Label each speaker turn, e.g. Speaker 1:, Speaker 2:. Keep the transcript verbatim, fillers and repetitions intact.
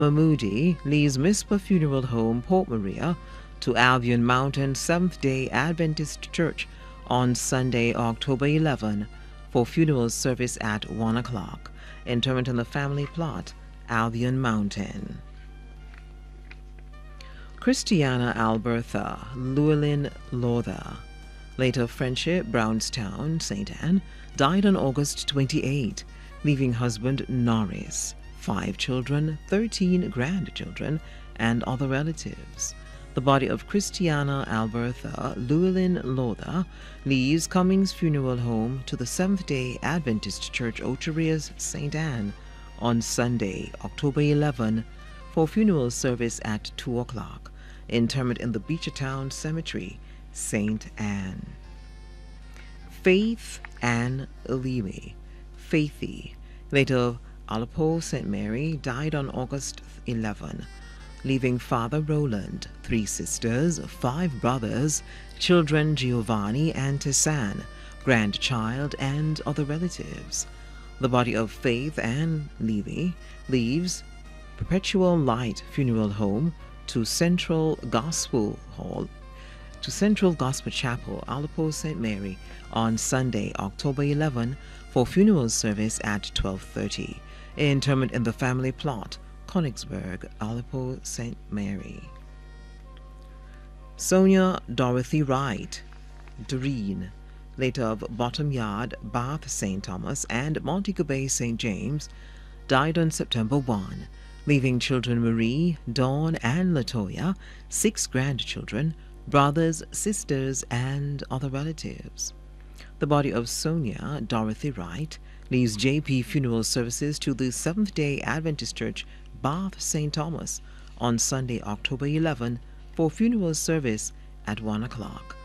Speaker 1: Moody leaves Mizpah Funeral Home, Port Maria, to Albion Mountain Seventh-day Adventist Church on Sunday, October eleventh, for funeral service at one o'clock. Interment in the family plot, Albion Mountain. Christiana Albertha Llewellyn Lowther, late of Friendship, Brownstown, Saint Anne, died on August twenty-eighth, leaving husband Norris, five children, thirteen grandchildren, and other relatives. The body of Christiana Albertha Llewellyn Lowther leaves Cummings Funeral Home to the Seventh-day Adventist Church, Ocherias, Saint Anne, on Sunday, October eleventh, for funeral service at two o'clock. Interment in the Beechertown Cemetery, Saint Anne. Faith Ann Leary, Faithy, late of Alapo, Saint Mary, died on August eleventh, leaving Father Roland, three sisters, five brothers, children Giovanni and Tessan, grandchild, and other relatives. The body of Faith Ann Leary leaves Perpetual Light Funeral Home to Central Gospel Hall, to Central Gospel Chapel, Alapo, Saint Mary, on Sunday, October eleventh, for funeral service at twelve thirty. Interment in the family plot, Königsberg, Alapo, Saint Mary. Sonia Dorothy Wright, Doreen, late of Bottom Yard, Bath, Saint Thomas, and Montego Bay, Saint James, died on September first, leaving children Marie, Dawn, and Latoya, six grandchildren, brothers, sisters, and other relatives. The body of Sonia Dorothy Wright leaves J P Funeral Services to the Seventh-day Adventist Church, Bath, Saint Thomas, on Sunday, October eleventh, for funeral service at one o'clock.